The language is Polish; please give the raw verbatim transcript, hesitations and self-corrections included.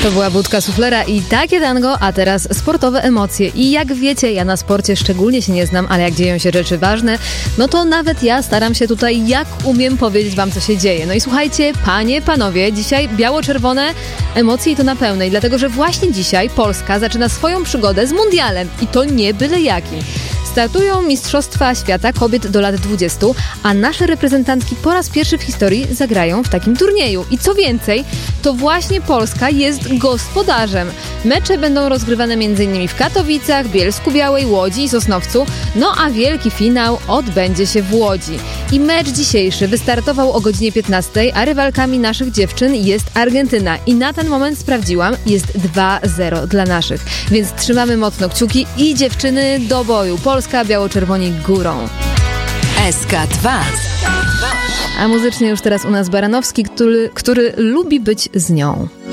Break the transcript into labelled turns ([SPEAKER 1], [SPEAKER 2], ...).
[SPEAKER 1] To była Budka Suflera i takie tango, a teraz sportowe emocje. I jak wiecie, ja na sporcie szczególnie się nie znam, ale jak dzieją się rzeczy ważne, no to nawet ja staram się tutaj, jak umiem, powiedzieć wam, co się dzieje. No i słuchajcie, panie, panowie, dzisiaj biało-czerwone emocje i to na pełnej, dlatego że właśnie dzisiaj Polska zaczyna swoją przygodę z mundialem i to nie byle jaki. Startują Mistrzostwa Świata Kobiet do lat dwudziestu, a nasze reprezentantki po raz pierwszy w historii zagrają w takim turnieju. I co więcej, to właśnie Polska jest gospodarzem. Mecze będą rozgrywane m.in. w Katowicach, Bielsku-Białej, Łodzi i Sosnowcu, no a wielki finał odbędzie się w Łodzi. I mecz dzisiejszy wystartował o godzinie piętnastej, a rywalkami naszych dziewczyn jest Argentyna. I na ten moment sprawdziłam, jest dwa zero dla naszych. Więc trzymamy mocno kciuki i dziewczyny do boju. Polska, biało-czerwoni górą.
[SPEAKER 2] S K dwa.
[SPEAKER 1] A muzycznie już teraz u nas Baranowski, który, który lubi być z nią.